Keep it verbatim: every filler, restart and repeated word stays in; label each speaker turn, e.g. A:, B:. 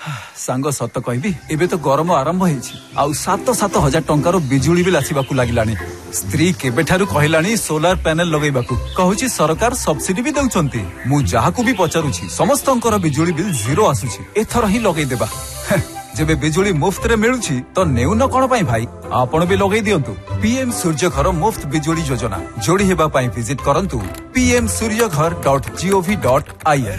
A: सांग सत कहबी एबे तो गरम आरंभ होईछि आउ सात सात हजार टंकार बिजुली बिल आसीबाकू लागिलानी। स्त्री केबेठारु कहिलानी सोलार पैनल लगेबाकू कहूछि सरकार सब्सिडी भी दउचंती। मु जाहाकू भी पचारुछि समस्तंकर बिजुली बिल जीरो आसुछि एथर ही लगेई देबा। जेबे बिजुली मुफ्त रे मिलुछि तो नेउन कोन पई भाई आपण भी लगेई दियंतु। पीएम सूर्य घर मुफ्त बिजुली योजना जोड़ी हेबा पई विजिट करंतु पी एम सूर्य घर dot G O V dot I N.